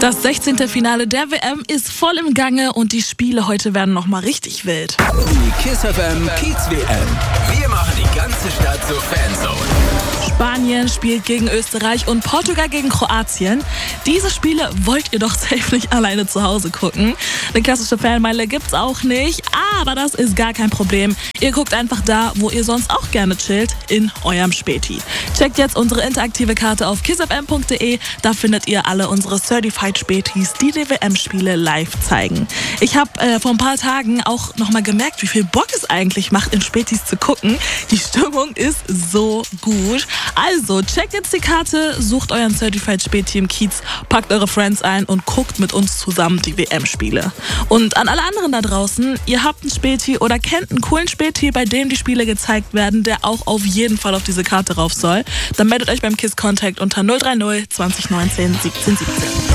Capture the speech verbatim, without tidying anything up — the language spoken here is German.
Das sechzehnte Finale der W M ist voll im Gange und die Spiele heute werden nochmal richtig wild. Die Kiss F M Kiez W M. Wir machen die ganze Stadt zur Fanzone. Spanien spielt gegen Österreich und Portugal gegen Kroatien. Diese Spiele wollt ihr doch safe nicht alleine zu Hause gucken. Eine klassische Fanmeile gibt's auch nicht, aber das ist gar kein Problem. Ihr guckt einfach da, wo ihr sonst auch gerne chillt, in eurem Späti. Checkt jetzt unsere interaktive Karte auf kiss f m punkt d e. Da findet ihr alle unsere Certified Spätis, die die W M-Spiele live zeigen. Ich habe äh, vor ein paar Tagen auch nochmal gemerkt, wie viel Bock es eigentlich macht, in Spätis zu gucken. Die Stimmung ist so gut. Also, checkt jetzt die Karte, sucht euren Certified Späti im Kiez, packt eure Friends ein und guckt mit uns zusammen die W M-Spiele. Und an alle anderen da draußen, ihr habt einen Späti oder kennt einen coolen Späti, bei dem die Spiele gezeigt werden, der auch auf jeden Fall auf diese Karte rauf soll, dann meldet euch beim Kiss Contact unter null drei null zwanzig neunzehn siebzehn siebzehn.